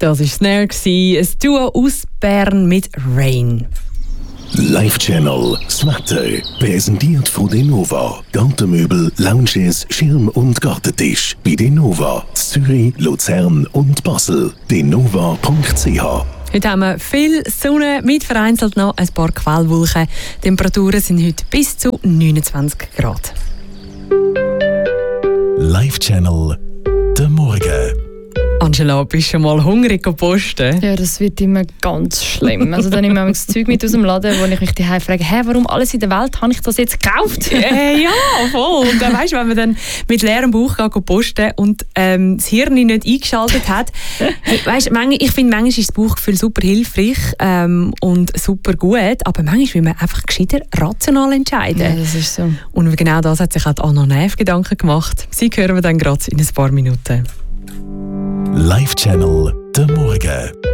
Das war Snare, ein Duo aus Bern mit Rain. Live Channel, das Wetter, präsentiert von Denova. Gartenmöbel, Lounges, Schirm- und Gartentisch. Bei Denova, Zürich, Luzern und Basel. denova.ch. Heute haben wir viel Sonne mit vereinzelt noch ein paar Quellwolken. Die Temperaturen sind heute bis zu 29 Grad. Live Channel, der Morgen. Angela, bist du schon mal hungrig posten? Ja, das wird immer ganz schlimm. Also dann nehme ich das Zeug mit aus dem Laden, wo ich mich daheim frage, warum alles in der Welt habe ich das jetzt gekauft? Ja, voll. Und dann weisst du, wenn man dann mit leerem Bauch posten und das Hirn nicht eingeschaltet hat, weisst, ich finde, manchmal ist das Bauchgefühl super hilfreich und super gut, aber manchmal will man einfach gescheiter rational entscheiden. Ja, das ist so. Und genau das hat sich auch Anna Neff Gedanken gemacht. Sie hören wir dann gerade in ein paar Minuten. Live Channel, der Morgen.